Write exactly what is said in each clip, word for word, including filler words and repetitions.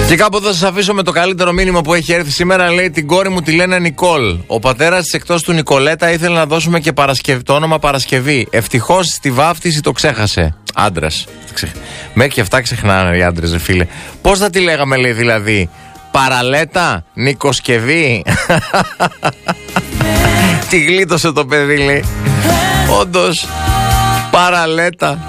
Και κάπου εδώ σας αφήσω με το καλύτερο μήνυμα που έχει έρθει σήμερα. Λέει: την κόρη μου τη λένε Νικόλ. Ο πατέρας της εκτός του Νικολέτα ήθελε να δώσουμε και Παρασκευ... το όνομα Παρασκευή. Ευτυχώς στη βάφτιση το ξέχασε. Άντρας. Μέχρι και αυτά ξεχνάνε οι άντρες, ρε φίλε. Πώς θα τη λέγαμε, λέει, δηλαδή? Παραλέτα, Νικοσκευή. Τη γλίτωσε το παιδί, λέει. Όντως, Παραλέτα.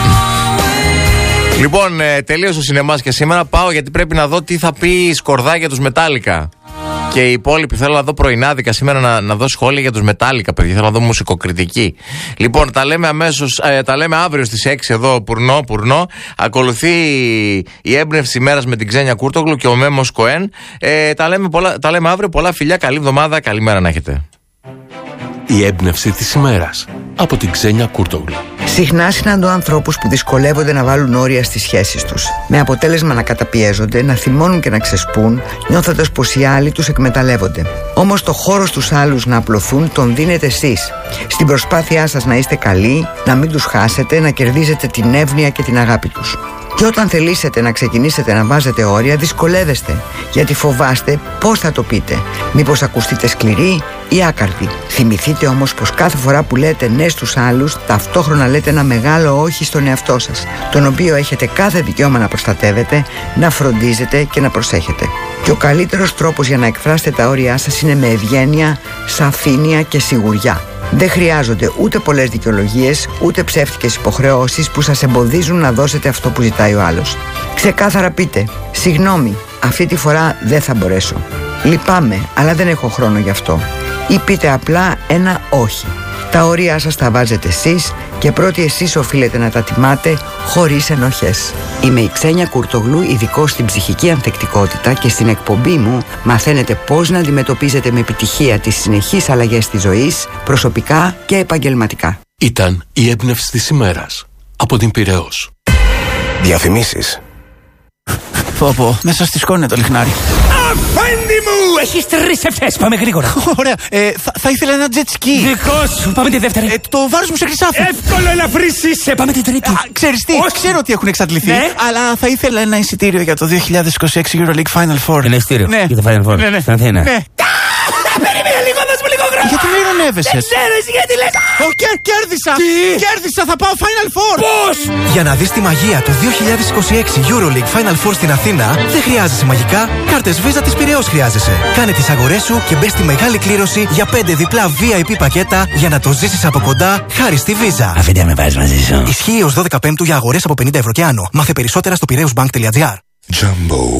Λοιπόν, ε, τελείωσε ο σινεμάς και σήμερα. Πάω γιατί πρέπει να δω τι θα πει η Σκορδά για τους Μετάλλικα. Και οι υπόλοιποι θέλω να δω πρωινάδικα σήμερα να, να δω σχόλια για τους Μετάλλικα, παιδιά. Θέλω να δω μουσικοκριτική. Λοιπόν, τα λέμε αμέσως, ε, τα λέμε αύριο στις έξι εδώ, πουρνό, πουρνό. Ακολουθεί η έμπνευση ημέρας με την Ξένια Κούρτογλου και ο Μέμος Κοέν. Ε, τα, λέμε πολλά, τα λέμε αύριο. Πολλά φιλιά, καλή εβδομάδα, καλημέρα να έχετε. Η έμπνευση της ημέρας από την Ξένια Κούρτογλου. Συχνά συναντώ ανθρώπους που δυσκολεύονται να βάλουν όρια στις σχέσεις τους, με αποτέλεσμα να καταπιέζονται, να θυμώνουν και να ξεσπούν, νιώθοντας πως οι άλλοι τους εκμεταλλεύονται. Όμως το χώρο στους άλλους να απλωθούν τον δίνετε εσείς. Στην προσπάθειά σας να είστε καλοί, να μην τους χάσετε, να κερδίζετε την εύνοια και την αγάπη τους. Και όταν θελήσετε να ξεκινήσετε να βάζετε όρια, δυσκολεύεστε, γιατί φοβάστε πώς θα το πείτε. Μήπως ακουστείτε σκληροί ή άκαρδοι. Θυμηθείτε όμως πως κάθε φορά που λέτε ναι στους άλλους, ταυτόχρονα λέτε ένα μεγάλο όχι στον εαυτό σας, τον οποίο έχετε κάθε δικαίωμα να προστατεύετε, να φροντίζετε και να προσέχετε. Και ο καλύτερος τρόπος για να εκφράσετε τα όρια σας είναι με ευγένεια, σαφήνεια και σιγουριά. Δεν χρειάζονται ούτε πολλές δικαιολογίες, ούτε ψεύτικες υποχρεώσεις που σας εμποδίζουν να δώσετε αυτό που ζητάει ο άλλος. Ξεκάθαρα πείτε: συγγνώμη, αυτή τη φορά δεν θα μπορέσω. Λυπάμαι, αλλά δεν έχω χρόνο γι' αυτό. Ή πείτε απλά ένα όχι. Τα όρια σας τα βάζετε εσείς και πρώτοι εσείς οφείλετε να τα τιμάτε χωρίς ενοχές. Είμαι η Ξένια Κούρτογλου, ειδικός στην ψυχική ανθεκτικότητα, και στην εκπομπή μου μαθαίνετε πώς να αντιμετωπίζετε με επιτυχία τις συνεχείς αλλαγές της ζωής, προσωπικά και επαγγελματικά. Ήταν η έμπνευση της ημέρας από την Πειραιώς. Διαφημίσεις. Πω πω, μέσα στη σκόνη το λιχνάρι. Αφέντη μου! Έχεις τρεις ευθές, πάμε γρήγορα. Ωραία, ε, θα, θα ήθελα ένα jet ski. Δικό σου, πάμε τη δεύτερη. Ε, το βάρος μου σε χρυσάφι. Εύκολο, ελαφρύς είσαι, πάμε την τρίτη. Α, ξέρεις τι, Όχι. ξέρω ότι έχουν εξαντληθεί, Ναι. αλλά θα ήθελα ένα εισιτήριο για το δύο χιλιάδες είκοσι έξι EuroLeague Final Four. Ένα εισιτήριο Ναι. για το Final Four. Ναι, ναι. Στην Αθήνα. Ναι. Περίμενε λίγο, δώσ' μου λίγο χρόνο. Γιατί με ειρωνεύεσαι? Δεν ξέρω εσύ γιατί λες. Ω, κέρ, κέρδισα! Τι? Κέρδισα, θα πάω Final Four! Πώς? Για να δεις τη μαγεία του δύο χιλιάδες είκοσι έξι EuroLeague Final Four στην Αθήνα, δεν χρειάζεσαι μαγικά, κάρτες Visa της Πειραιώς χρειάζεσαι. Κάνε τις αγορές σου και μπες στη μεγάλη κλήρωση για πέντε διπλά βι άι πι πακέτα για να το ζήσεις από κοντά χάρη στη Visa. Αφήντε με πάρεις μαζί σου. Ισχύει ως δώδεκα Πέμπτου για αγορές από πενήντα ευρώ και άνω. Μάθε περισσότερα στο πειραιώσμπανκ τελεία τζι άρ. Jumbo.